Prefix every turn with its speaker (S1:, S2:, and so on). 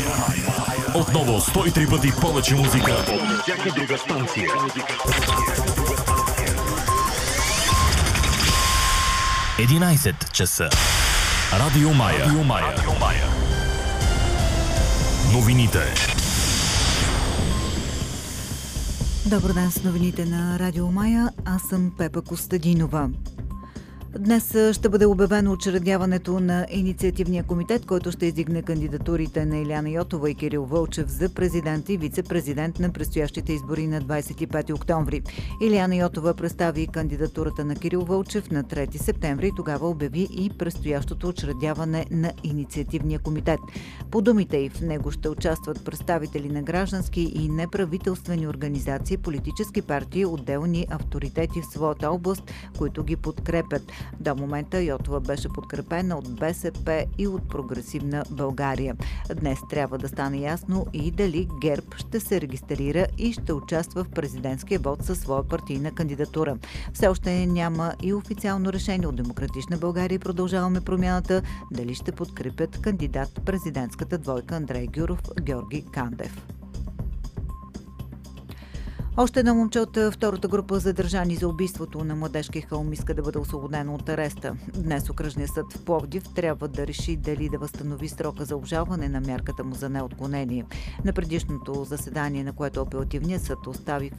S1: Отново 103 пъти повече музика. Всяка друга станция. 11 часа. Радио Мая. Новините.
S2: Добър ден с новините на Радио Мая. Аз съм Пепа Костадинова. Днес ще бъде обявено учредяването на инициативния комитет, който ще издигне кандидатурите на Илияна Йотова и Кирил Вълчев за президент и вице-президент на предстоящите избори на 25 октомври. Илияна Йотова представи кандидатурата на Кирил Вълчев на 3 септември и тогава обяви и предстоящото учредяване на инициативния комитет. По думите й, в него ще участват представители на граждански и неправителствени организации, политически партии, отделни авторитети в своята област, които ги подкрепят. До момента Йотова беше подкрепена от БСП и от Прогресивна България. Днес трябва да стане ясно и дали ГЕРБ ще се регистрира и ще участва в президентския вод със своя партийна кандидатура. Все още няма и официално решение от Демократична България и Продължаваме промяната дали ще подкрепят кандидат президентската двойка Андрей Гюров – Георги Кандев. Още едно момче от втората група задържани за убийството на Младежки хълм иска да бъде освободено от ареста. Днес окръжният съд в Пловдив трябва да реши дали да възстанови срока за обжалване на мярката му за неотклонение. На предишното заседание, на което апелативният съд остави